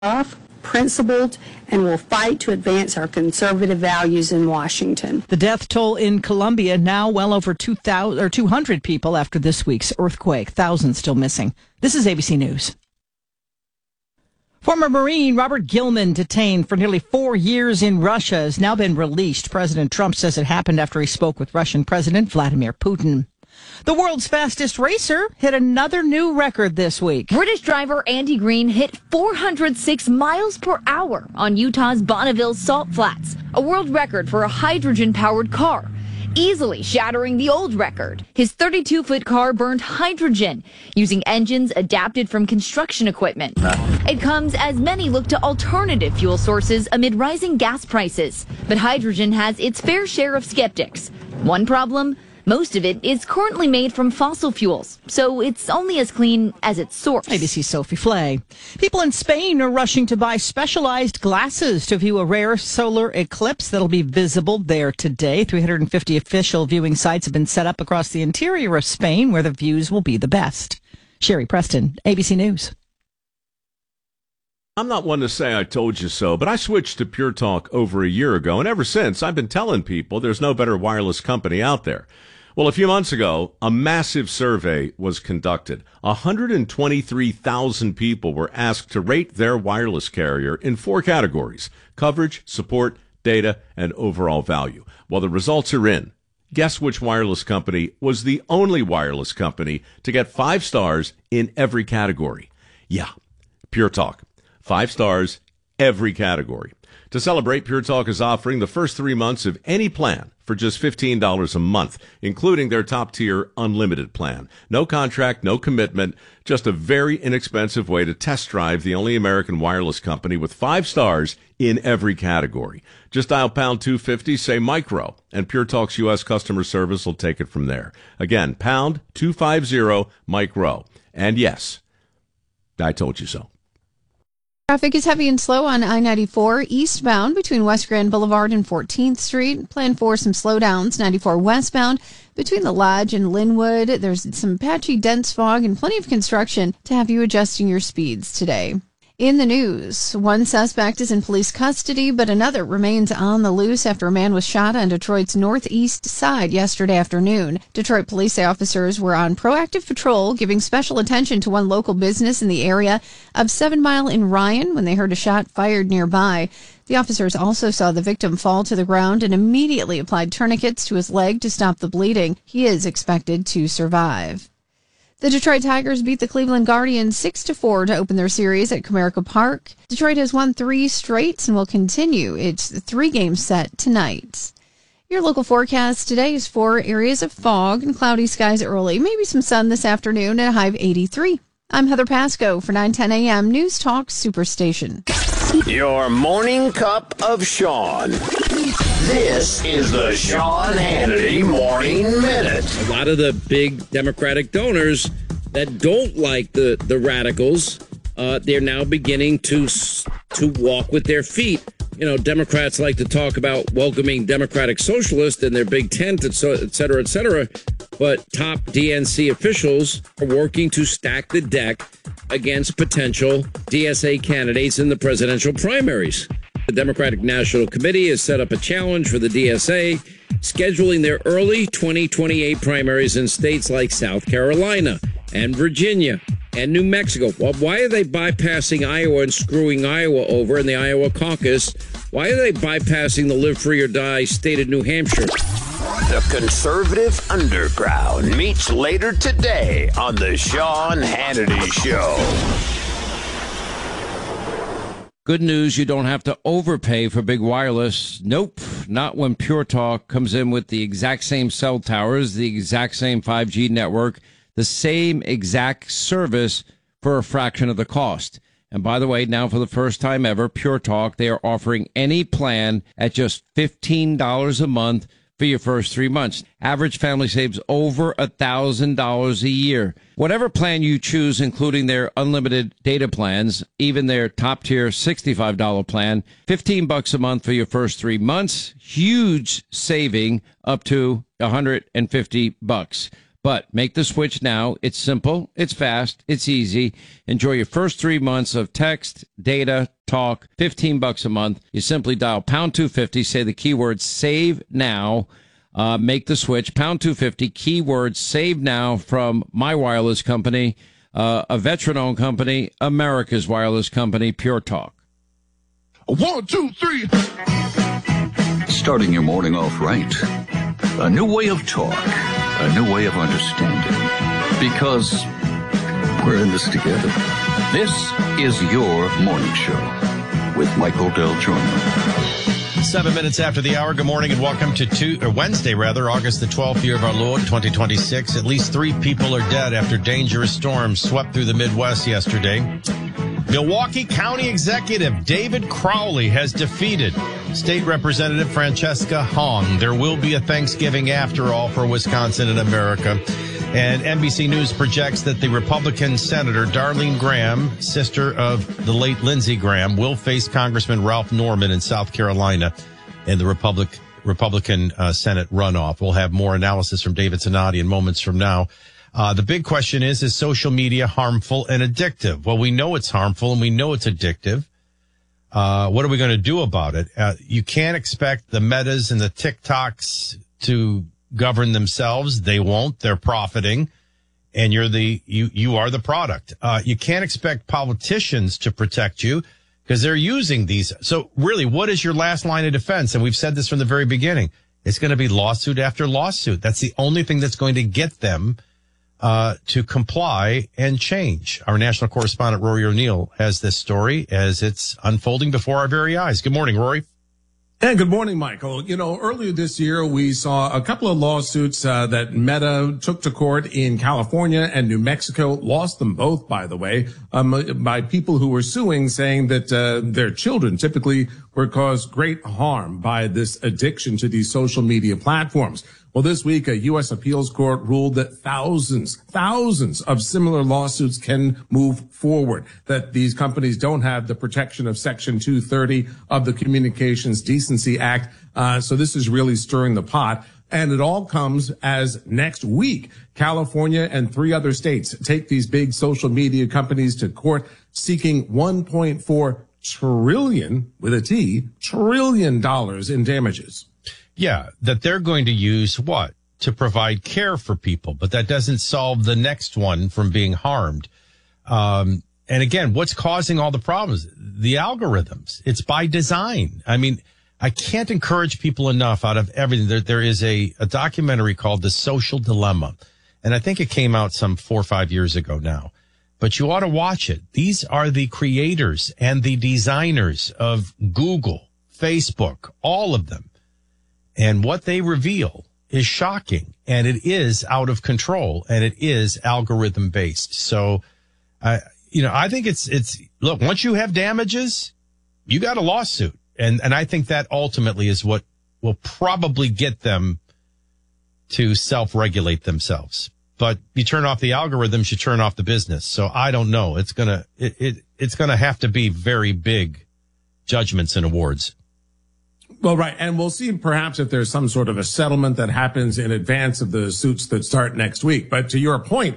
tough, principled, and will fight to advance our conservative values in Washington. The death toll in Colombia now well over 200 people after this week's earthquake. Thousands still missing. This is ABC News. Former Marine Robert Gilman, detained for nearly 4 years in Russia, has now been released. President Trump says it happened after he spoke with Russian President Vladimir Putin. The world's fastest racer hit another new record this week. British driver Andy Green hit 406 miles per hour on Utah's Bonneville Salt Flats, a world record for a hydrogen-powered car, easily shattering the old record. His 32-foot car burned hydrogen using engines adapted from construction equipment. It comes as many look to alternative fuel sources amid rising gas prices. But hydrogen has its fair share of skeptics. One problem: most of it is currently made from fossil fuels, so it's only as clean as its source. ABC's Sophie Flay. People in Spain are rushing to buy specialized glasses to view a rare solar eclipse that'll be visible there today. 350 official viewing sites have been set up across the interior of Spain where the views will be the best. Sherry Preston, ABC News. I'm not one to say I told you so, but I switched to Pure Talk over a year ago, and ever since I've been telling people there's no better wireless company out there. Well, a few months ago, a massive survey was conducted. 123,000 people were asked to rate their wireless carrier in 4 categories: coverage, support, data, and overall value. Well, the results are in. Guess which wireless company was the only wireless company to get 5 stars in every category? Yeah, Pure Talk. 5 stars, every category. To celebrate, Pure Talk is offering the first 3 months of any plan for just $15 a month, including their top-tier unlimited plan. No contract, no commitment, just a very inexpensive way to test drive the only American wireless company with 5 stars in every category. Just dial pound 250, say micro, and Pure Talk's U.S. customer service will take it from there. Again, pound 250 micro. And yes, I told you so. Traffic is heavy and slow on I-94 eastbound between West Grand Boulevard and 14th Street. Plan for some slowdowns. 94 westbound between the Lodge and Linwood. There's some patchy, dense fog and plenty of construction to have you adjusting your speeds today. In the news, one suspect is in police custody, but another remains on the loose after a man was shot on Detroit's northeast side yesterday afternoon. Detroit police officers were on proactive patrol, giving special attention to one local business in the area of 7 Mile in Ryan when they heard a shot fired nearby. The officers also saw the victim fall to the ground and immediately applied tourniquets to his leg to stop the bleeding. He is expected to survive. The Detroit Tigers beat the Cleveland Guardians 6-4 to open their series at Comerica Park. Detroit has won 3 straight and will continue its 3-game set tonight. Your local forecast today is 4 areas of fog and cloudy skies early, maybe some sun this afternoon at a high of 83. I'm Heather Pasco for 910 a.m. News Talk Superstation. Your morning cup of Sean. This is the Sean Hannity Morning Minute. A lot of the big Democratic donors that don't like the radicals, they're now beginning to walk with their feet. You know, Democrats like to talk about welcoming Democratic Socialists in their big tent, et cetera, et cetera. But top DNC officials are working to stack the deck against potential DSA candidates in the presidential primaries. The Democratic National Committee has set up a challenge for the DSA, scheduling their early 2028 primaries in states like South Carolina and Virginia and New Mexico. Well, why are they bypassing Iowa and screwing Iowa over in the Iowa caucus? Why are they bypassing the live free or die state of New Hampshire? The conservative underground meets later today on the Sean Hannity Show. Good news, you don't have to overpay for big wireless. Nope, not when Pure Talk comes in with the exact same cell towers, the exact same 5G network, the same exact service for a fraction of the cost. And by the way, now for the first time ever, Pure Talk, they are offering any plan at just $15 a month for your first 3 months. Average family saves over $1,000 a year. Whatever plan you choose, including their unlimited data plans, even their top tier $65 plan, $15 a month for your first 3 months. Huge saving up to $150. But make the switch now. It's simple, it's fast, it's easy. Enjoy your first 3 months of text, data, talk, $15 a month. You simply dial pound 250, say the keyword save now. Make the switch, pound 250, keyword save now from my wireless company, a veteran-owned company, America's wireless company, Pure Talk. 1, 2, 3. Starting your morning off right. A new way of talk. A new way of understanding. Because we're in this together. This is your morning show with Michael Del Giorno. 7 minutes after the hour. Good morning and welcome to Wednesday, August the 12th, year of our Lord, 2026. At least 3 people are dead after dangerous storms swept through the Midwest yesterday. Milwaukee County Executive David Crowley has defeated State Representative Francesca Hong. There will be a Thanksgiving after all for Wisconsin and America. And NBC News projects that the Republican Senator Darlene Graham, sister of the late Lindsey Graham, will face Congressman Ralph Norman in South Carolina in the Republican Senate runoff. We'll have more analysis from David Zanotti in moments from now. The big question is social media harmful and addictive? Well, we know it's harmful and we know it's addictive. What are we going to do about it? You can't expect the Metas and the TikToks to govern themselves. They won't. They're profiting, and you are the product. You can't expect politicians to protect you because they're using these. So really, what is your last line of defense? And we've said this from the very beginning. It's going to be lawsuit after lawsuit. That's the only thing that's going to get them to comply and change. Our national correspondent, Rory O'Neill, has this story as it's unfolding before our very eyes. Good morning, Rory. And good morning, Michael. You know, earlier this year, we saw a couple of lawsuits that Meta took to court in California and New Mexico, lost them both, by the way, by people who were suing, saying that their children typically were caused great harm by this addiction to these social media platforms. Well, this week, a U.S. appeals court ruled that thousands of similar lawsuits can move forward, that these companies don't have the protection of Section 230 of the Communications Decency Act. So this is really stirring the pot. And it all comes as next week, California and 3 other states take these big social media companies to court seeking $1.4 trillion, with a T, trillion dollars in damages. Yeah, that they're going to use what? To provide care for people, but that doesn't solve the next one from being harmed. And again, what's causing all the problems? The algorithms. It's by design. I mean, I can't encourage people enough out of everything. There is a documentary called The Social Dilemma, and I think it came out some 4 or 5 years ago now. But you ought to watch it. These are the creators and the designers of Google, Facebook, all of them. And what they reveal is shocking, and it is out of control, and it is algorithm based. So, I think it's look, once you have damages, you got a lawsuit. And I think that ultimately is what will probably get them to self-regulate themselves. But you turn off the algorithms, you turn off the business. So I don't know. It's gonna have to be very big judgments and awards. Well, right. And we'll see perhaps if there's some sort of a settlement that happens in advance of the suits that start next week. But to your point,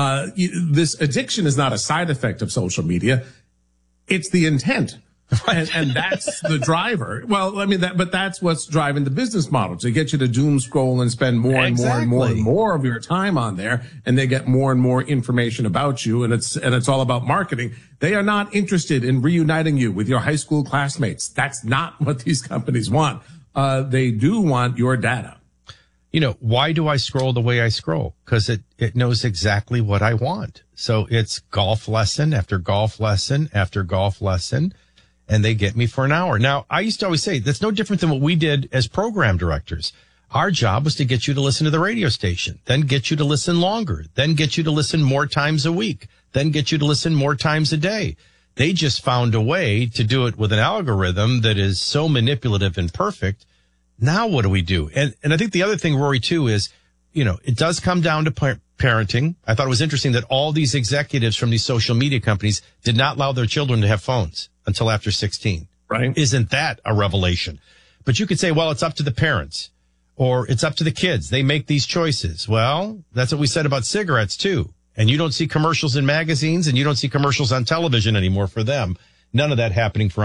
this addiction is not a side effect of social media. It's the intent. And that's the driver. Well, I mean, but that's what's driving the business model, to get you to doom scroll and spend more and more of your time on there. And they get more and more information about you. And it's all about marketing. They are not interested in reuniting you with your high school classmates. That's not what these companies want. They do want your data. You know, why do I scroll the way I scroll? Because it knows exactly what I want. So it's golf lesson after golf lesson after golf lesson. And they get me for an hour. Now, I used to always say that's no different than what we did as program directors. Our job was to get you to listen to the radio station, then get you to listen longer, then get you to listen more times a week, then get you to listen more times a day. They just found a way to do it with an algorithm that is so manipulative and perfect. Now what do we do? And I think the other thing, Rory, too, is, it does come down to parenting. I thought it was interesting that all these executives from these social media companies did not allow their children to have phones until after 16. Right. Isn't that a revelation? But you could say, well, it's up to the parents. or it's up to the kids. They make these choices. Well, that's what we said about cigarettes too. And you don't see commercials in magazines and you don't see commercials on television anymore for them. None of that happening for